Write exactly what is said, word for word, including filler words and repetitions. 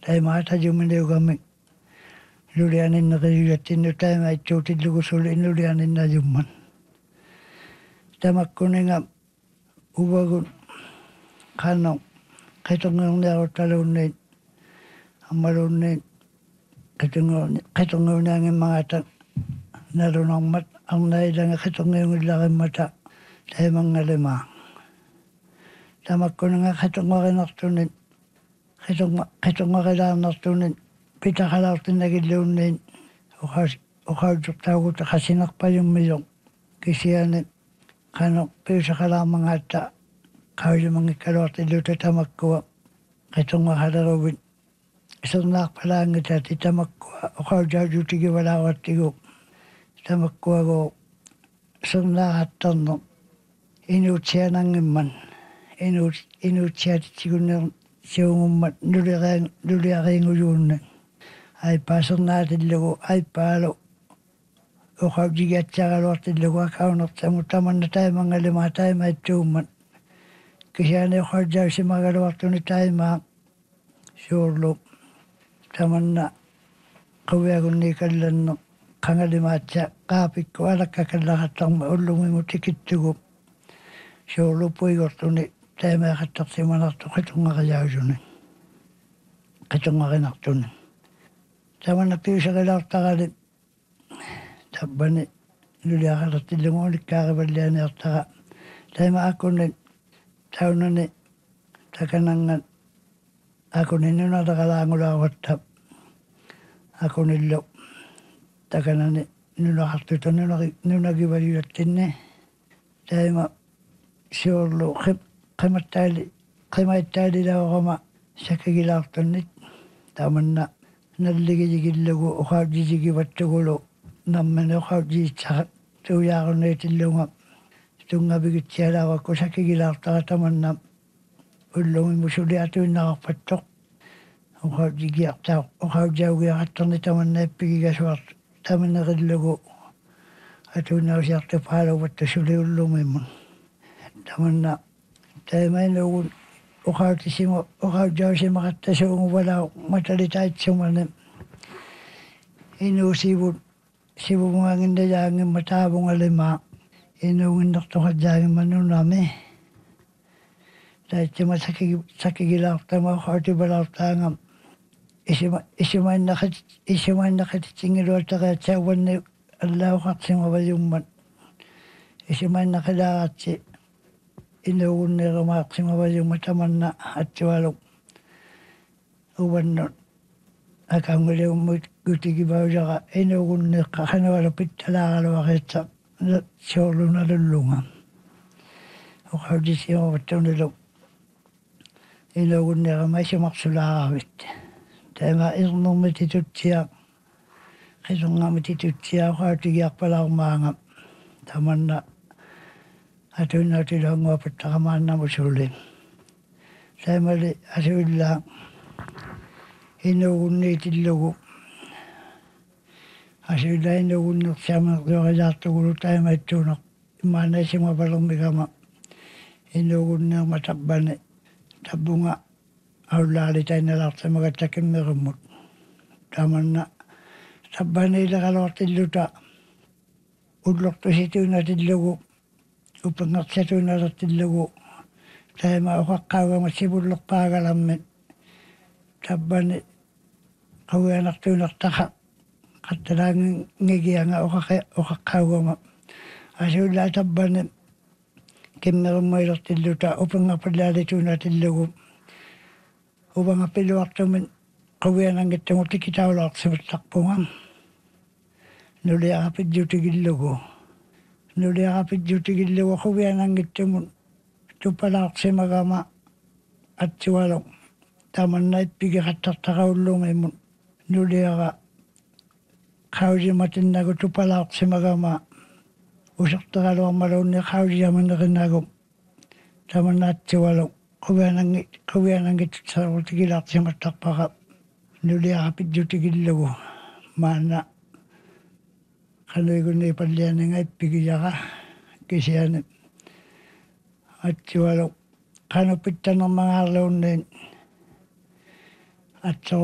Taima tajumene kami lulianin na kayuyatin no taima itutid lugusulin lulianin na jumman. Tamakkunin nga uwagun kanong kaitongong na ako talunin amalunin kaitongong kaitongong na ang mga ta narunong mat ang nailang kaitongong ilaking mata taimang nga lima. Tamakkunin nga kaitongong kinaktunin kaitongong kaitongong kinaktunin pitakalautin na gilunin ukas ukaudok tawag ta kasinak pa yung milong kisiyanin kanong piusa ka lamang ata kau yung mga kalawat iluto tamakkuwa kaitong makalarawin isang nakapalangit at itamakkuwa o kau daw jutigi wala wat tigo tamakkuwa ko isang nakatan no inutsya ng iman inutsya titigo siyong umat nuliaking uyunan ay pasang natin lugo ay palo o kau jigat siya kalawat ilugo kau naksamutaman na tayo mga lima tayo may tuman kasi ano yung kardyaw si magalawak to ni tayo mga surlo. Taman na kawya ko ni kalan no kangalimat siya kapit ko alak kakalakat ang maulungi mo tikit tugo. Surlo po yung to ni tayo mga katak si manak to kitong makayaw yun eh. Kitong makinak to ni. Taman na piyo sa kalawak takalip. Taban ni luliakarat ilang ulit kakabalyan niya taka. Tayo mga ako ni tao na ni takanangan ako ni nuna takalangol ako tap ako nilo takanan ni nuna katuto nuna nuna gibaliyutin ni tayo ma siyorlo kamatali kamatali daw ako ma sa kagilakton ni taman na naligigigil o kawjijigi watugulo naman o kawjijak tuya ako na itilunga itong nabigit siya daw ako sa kagilakta taman na ulungin mo suli ato yung nakapatok. O kau jigiyak tao, o kau jawgiyak at ni taman na ipigigaswat, taman na kadlago. Ato na siyak te palo wat suli ulungin mo. Taman na tayo may nagun, o kau tisimo, o kau jaw si makatasong wala matalitay sumanim. Inusibod, sibog mga ngindayangin matabong alima. Inuwin doktor ka dyan manunami. Dahil siya masakigilak tama ko at ibalaw tangam. Isimay nakatitsingilo at kakatsawan ni Allah kaksin mabayuman. Isimay nakalakat si inuwin ni ramaksin mabayuman taman na at siwalong. Uwan nun. Akang muli umut gutigibaw siya ka inuwin ni kakanawalapit talakalawakit sa solo na lulungan. O kau di siya mawataw nilo. Ilogon niya kamay siya maksulakawit. Dahil mairnong matitut siya. Kaya nga matitut siya. Kau tigiyak pala umangap. Taman na. Ato na tilang wapat na kaman na musulim. Dahil mali ato lang. Ilogon niya itilogo. Kasi dahil nagunok siya magkakajato ko tayo may tunak. Imana siya mabalong bigama. Inugun na matabban eh. Tabo nga. Aulali tayo nalak sa magatakin na rumot. Taman na. Tabban nila kalawat iluta. Udlok to si ito na tilugo. Upangak sa ito na tilugo. Tayo maukakawa masibudlok pagalamin. Tabban eh. Kawayanak to naktaka. Katalang ngigiya nga o kakawa ma. Aso lataban kimerong may tiluta upang nga padlalito na tilugo. Upang nga piluwak naman kawiyan ang itong tikitawalak sa matakpungan. Nuli akapit yuti gilugo. Nuli akapit yuti gilugo kawiyan ang itong tupalak sa magama at siwalong. Taman na ipigakatatakaulong ay mo. Nuli akapit kausi matin nago tupalak si magama. Usak takalo ang malaw niya kausi yaman na kinagom. Taman na at siwalong. Kawiyan ang ito sa utigilak si matakpakap. Nuli akapit yutigil ko. Mana. Kaloy ko na ipadlian nga ipigya ka. Kasi yan. At siwalong. Kanupit ng mga alaw na yun. At so